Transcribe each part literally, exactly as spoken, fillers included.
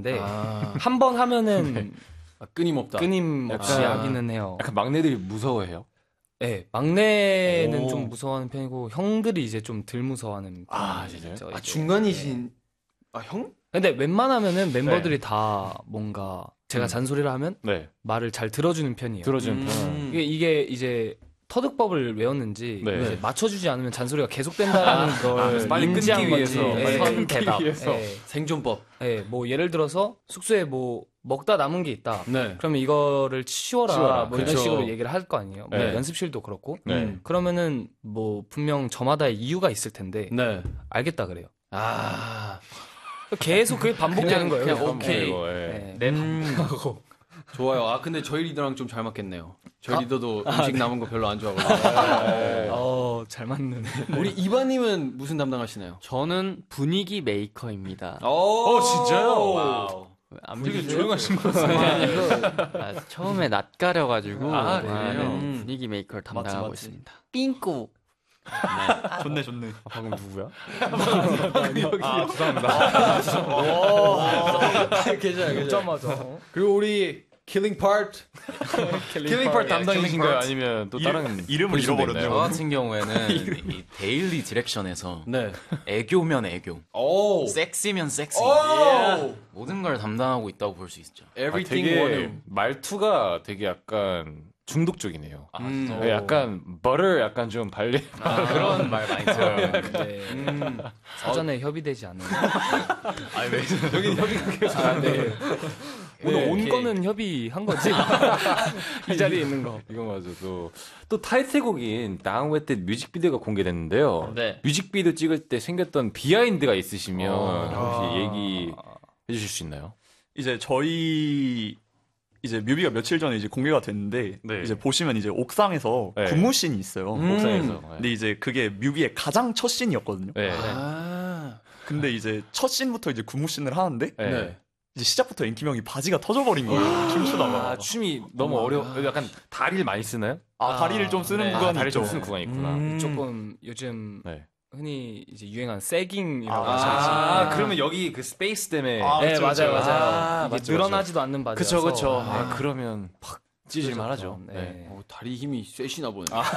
하는데 아. 한 번 하면은 네. 아, 끊임없다. 끊임없이 약간, 하기는 해요. 약간 막내들이 무서워해요? 네, 막내는 오. 좀 무서워하는 편이고 형들이 이제 좀 덜 무서워하는 아, 편이죠. 아, 중간이신 네. 아, 형? 근데 웬만하면은 멤버들이 네. 다 뭔가 제가 음. 잔소리를 하면 네. 말을 잘 들어주는 편이에요. 들어주는 편. 음. 이게, 이게 이제 터득법을 외웠는지 네. 이제 맞춰주지 않으면 잔소리가 계속된다는 아, 걸 아, 빨리 끊기 위해서 네. 선 대답 네. 생존법. 네. 뭐 예를 들어서 숙소에 뭐 먹다 남은 게 있다. 네. 그러면 이거를 치워라. 치워라. 뭐 그렇죠. 이런 식으로 얘기를 할 거 아니에요. 뭐 네. 연습실도 그렇고. 네. 그러면은 뭐 분명 저마다의 이유가 있을 텐데 네. 알겠다 그래요. 아 계속 그게 반복되는 거예요. 그냥 오케이. 네. 네. 음. 좋아요. 아 근데 저희 리더랑 좀 잘 맞겠네요. 저희 아? 리더도 음식 아, 네. 남은 거 별로 안 좋아하거든요. 어, 잘 맞는. 우리 이반님은 무슨 담당하시나요? 저는 분위기 메이커입니다. 오, 오 진짜요? 와우. 안 되게 조용하신 것 같아요. 아, 처음에 낯가려가지고 아, 아, 네. 분위기 메이커를 담당하고 맞지, 맞지. 있습니다. 삥꼬. 네. 좋네 좋네. 아, 방금 누구야? 여기 아, 죄송합니다. 오, 괜찮아, 괜찮아. 그리고 우리 킬링 파트, 킬링 파트 담당이신가요? 아니면 또 다른 이름을 잃어버렸네요. 저 같은 경우에는 이 데일리 디렉션에서 네. 애교면 애교, 오. 섹시면 섹시, 오. 모든 걸 담당하고 있다고 볼 수 있죠. Everything 아, 되게 원유. 말투가 되게 약간 중독적이네요. 아, 음. 네, 약간 버터 약간 좀 발리 아, 그런 말 많이 들어요. 네. 음. 사전에 어. 협의되지 않은. 아니 왜 여기 협의가 계속 안 돼. 오늘 네, 온 오케이. 거는 협의한 거지. 이 자리에 있는 거. 이거 맞아. 또, 또 타이틀곡인 Down With It 뮤직비디오가 공개됐는데요. 네. 뮤직비디오 찍을 때 생겼던 비하인드가 있으시면 어. 혹시 아. 얘기해 주실 수 있나요? 이제 저희 이제 뮤비가 며칠 전에 이제 공개가 됐는데 네. 이제 보시면 이제 옥상에서 네. 군무씬이 있어요. 음. 옥상에서. 네. 근데 이제 그게 뮤비의 가장 첫 씬이었거든요. 네. 아. 근데 이제 첫 씬부터 이제 군무씬을 하는데 네. 네. 이제 시작부터 앵킴 형이 바지가 터져버린 거예요. 춤추다가. 아, 춤이 너무 어려. 약간 다리를 많이 쓰나요? 아, 다리를 좀 쓰는 네. 구간이 아, 다리 있죠. 좀 쓰는 구간이 있구나. 음. 조금 요즘 네. 흔히 이제 유행한 세깅이라고 아, 하죠. 아, 그러면 여기 그 스페이스 때문에. 아, 네, 그쵸, 맞아요, 그쵸. 맞아요. 아, 이게 맞죠, 늘어나지도 맞죠. 않는 바지라서. 그쵸, 그쵸. 네. 아, 그러면 팍 찢을만 하죠. 네. 네. 어, 다리 힘이 세시나 보네. 아,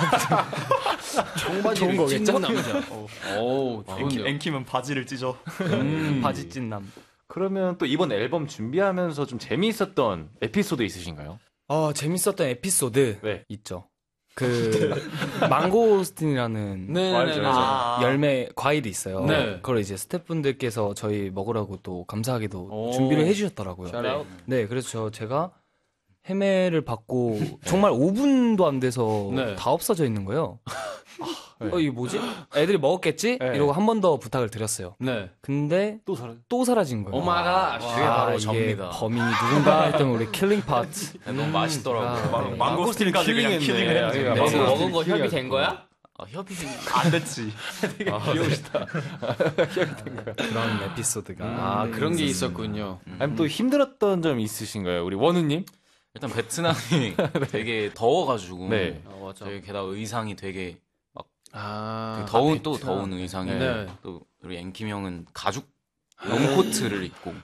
청바지를 좋은 찢는 거겠죠? 남자. 오, 앵킴, 앵킴은 바지를 찢어. 음. 바지 찐남. 그러면 또 이번 앨범 준비하면서 좀 재미있었던 에피소드 있으신가요? 어, 재밌었던 에피소드 네. 있죠. 그 망고스틴이라는 네네네. 아. 열매 과일이 있어요. 네. 그걸 이제 스태프분들께서 저희 먹으라고 또 감사하게도 오. 준비를 해주셨더라고요. 샤라웃. 네, 그래서 저 제가 헤매를 받고 정말 오 분도 안 돼서 네. 다 없어져 있는 거예요. 네. 어, 이게 뭐지? 애들이 먹었겠지? 네. 이러고 한 번 더 부탁을 드렸어요. 네. 근데 또 사라. 또 사라진 거예요. 오 마이 갓. 그게 바로 접니다. 범인이 누군가 했던 우리 킬링 파트. 너무 맛있더라고요. 아, 네. 망고스틴까지 그냥 킬링을 아, 했네. 망고 먹은 거 협의된 거야? 아, 협의 안 됐지. 귀여우시다. 그런 에피소드가. 아, 네, 그런 게 있었습니다. 있었군요. 아니면 또 힘들었던 점 있으신가요? 우리 원우님? 일단 베트남이 되게 더워가지고 네. 아, 맞아. 저희 게다가 의상이 되게 아, 되게 더운 아, 또 베트남. 더운 의상이 네. 또 우리 앵킴 형은 가죽 롱코트를 입고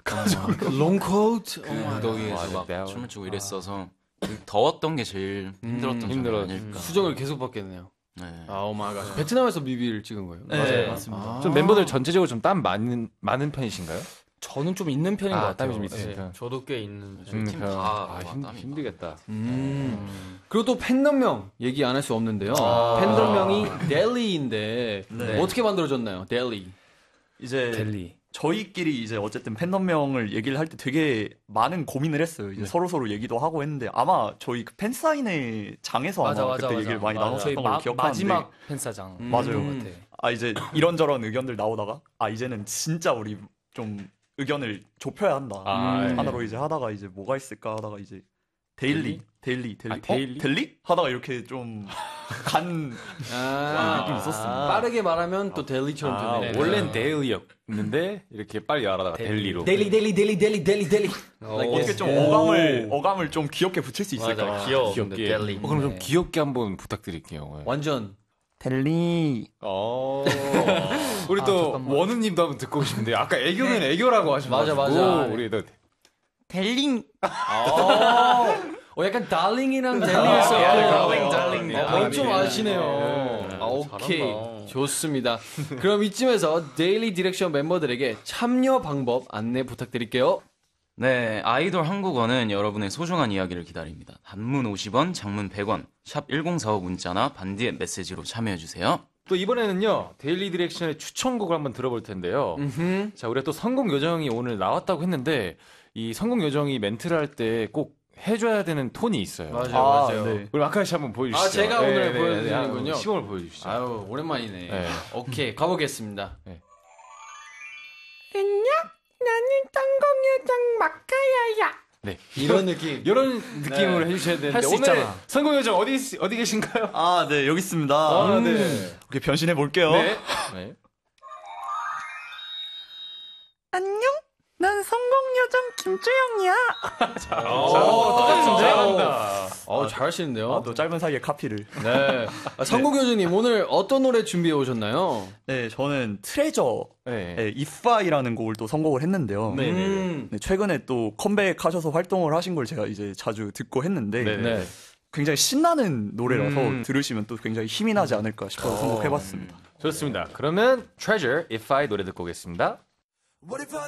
롱코트. 그 오 무더위에서 아, 막 네. 춤을 추고 이랬어서 그 더웠던 게 제일 힘들었던 점이 힘들었- 아닐까. 수정을 계속 받겠네요. 네. 아, 오 마이 갓. 베트남에서 뮤비를 찍은 거예요? 네, 맞아요. 맞습니다. 아. 좀 멤버들 전체적으로 좀 땀 많은 많은 편이신가요? 저는 좀 있는 편인 것 아, 같아요. 땀이 좀 있으신 네. 편. 저도 꽤 있는. 음, 팀 편. 다 아, 힘, 땀이 힘들겠다. 음. 그리고 또 팬덤명 얘기 안 할 수 없는데요. 아. 팬덤명이 델리인데 네. 어떻게 만들어졌나요? 델리. 이제 델리. 저희끼리 이제 어쨌든 팬덤명을 얘기를 할 때 되게 많은 고민을 했어요. 이제 서로 서로 얘기도 하고 했는데 아마 저희 그 팬사인회 장에서 맞아, 아마 맞아, 그때 맞아. 얘기를 많이 맞아. 저희 나눴던 마, 걸 기억하는데 마지막 팬사장. 음. 맞아요. 것 같아. 아 이제 이런저런 의견들 나오다가 아 이제는 진짜 우리 좀 의견을 좁혀야 한다. 아, 음. 하나로 이제 하다가 이제 뭐가 있을까 하다가 이제 데일리, 데일리, 데일리, 아, 데일리? 어? 데일리? 하다가 이렇게 좀 간 아, 느낌 있었습니다. 빠르게 말하면 또 델리처럼 아, 되네. 원래는 데일리였는데 이렇게 빨리 말하다가 델리로. 델리 델리 델리 델리 델리 델리. 어떻게 좀 어감을 어감을 좀 귀엽게 붙일 수 있을까? 맞아, 귀여워. 귀엽게. 근데 델리. 어, 그럼 좀 네. 귀엽게 한번 부탁드릴게요. 네. 완전 델리. 어. 우리 아, 또 잠깐만. 원우님도 한번 듣고 싶은데 아까 애교면 애교라고 하셔가지고 맞아, 맞아. 우리 또 델링. 어, 약간 달링이랑 델링에서 달링, 달링. 어, 좀 아, 아시네요. 네. 아, 오케이. 잘한다. 좋습니다. 그럼 이쯤에서 데일리 디렉션 멤버들에게 참여 방법 안내 부탁드릴게요. 네, 아이돌 한국어는 여러분의 소중한 이야기를 기다립니다. 단문 오십 원, 장문 백 원, 샵 일공사오 문자나 반디의 메시지로 참여해주세요. 또 이번에는요 데일리 디렉션의 추천곡을 한번 들어볼 텐데요. 음흠. 자, 우리가 또 성공 요정이 오늘 나왔다고 했는데 이 성공 요정이 멘트를 할 때 꼭 해줘야 되는 톤이 있어요. 맞아요, 아, 맞아요. 네. 우리 아카이 씨 한번 보여주시죠. 아, 제가 오늘 보여드리는군요. 한번 시범을 보여주시죠. 아유, 오랜만이네. 네. 오케이, 가보겠습니다. 네. 네. 이런 느낌. 이런 느낌으로 해주셔야 되는데 할수 오늘 있잖아. 성공 요정 어디 있- 어디 계신가요? 아, 네, 여기 있습니다. 아, 네. 이렇게 변신해 볼게요. 네. 네. 안녕. 난 성공요정 김주영이야. 오, 똑같은데? 잘한다. 어, 잘하시는데요. 아, 또 짧은 사이에 카피를. 네. 아, 성국효주님, 오늘 어떤 노래 준비해 오셨나요? 네, 저는 트레저의 네. If I라는 곡을 또 선곡을 했는데요. 네. 음. 네, 최근에 또 컴백하셔서 활동을 하신 걸 제가 이제 자주 듣고 했는데 네. 네. 굉장히 신나는 노래라서 음. 들으시면 또 굉장히 힘이 나지 않을까 싶어서 선곡해봤습니다. 좋습니다. 그러면 Treasure If I 노래 듣고 오겠습니다. What if I